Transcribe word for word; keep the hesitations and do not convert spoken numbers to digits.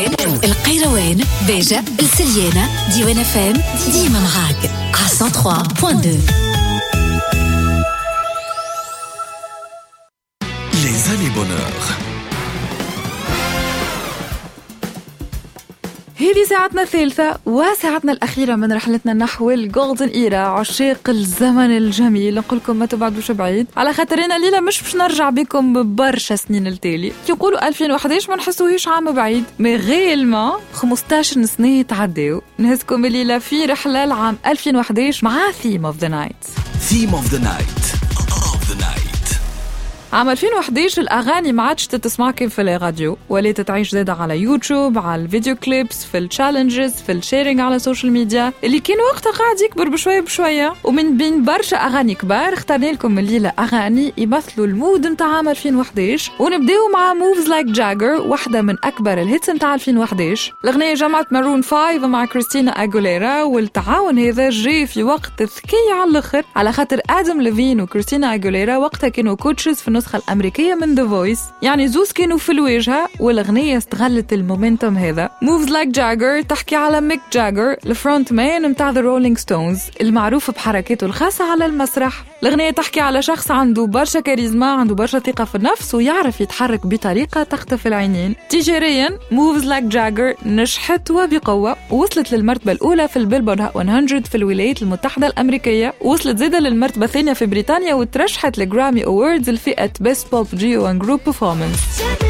القيروان القيروان باجة السليانة ديوان فام ديما معاك على مية وثلاثة فاصلة اثنين. Les années bonheur. هذه ساعتنا الثالثة وساعتنا الأخيرة من رحلتنا نحو الجولدن إيرا، عشاق الزمن الجميل. نقولكم ما تبعدوش بعيد، على خاطرنا الليلة مش باش نرجع بكم ببرشا سنين التالي. يقولوا ألفين وإحدى عشر ما نحسوهيش عام بعيد، ما غيلما خمسطاش سنة تعداو. نهزكم الليلة في رحلة العام ألفين وإحدى عشر مع Theme of the Night. Theme of the Night of the Night. عام ألفين وإحدى عشر الأغاني ما عادش تتسمع كيف في الراديو، ولات تعيش زادة على يوتيوب، على الفيديو كليبس، في التشالنجز، في الشيرينج على السوشيال ميديا اللي كان وقتها قاعد يكبر بشوية بشوية. ومن بين برشا أغاني كبار اختارنا لكم الليلة أغاني يمثلوا المود متاع عام ألفين وإحدى عشر، ونبداو مع Moves Like Jagger، واحدة من أكبر الهيتس متاع ألفين وإحدى عشر. الأغنية جمعت مارون فايف مع كريستينا أغوليرا، والتعاون هذا جاي في وقت ذكي على الآخر، على خاطر آدم ليفين وكريستينا أغوليرا وقتها كانوا كوتشز في النسخة الأمريكية من The Voice، يعني زوز كانوا في الواجهة، والأغنية استغلت المومنتوم هذا. Moves Like Jagger تحكي على ميك جاجر، الفرونت مان متاع The Rolling Stones المعروف بحركاته الخاصة على المسرح. الأغنية تحكي على شخص عنده برشا كاريزما، عنده برشا ثقة في النفس، ويعرف يتحرك بطريقة تخطف العينين. تجاريا Moves Like Jagger نجحت وبقوة، ووصلت للمرتبة الأولى في البيلبورد مية في الولايات المتحدة الأمريكية، ووصلت زيادة للمرتبة الثانية في بريطانيا، وترشحت لجرامي أووردز الفئة Best Pop Duo and Group Performance.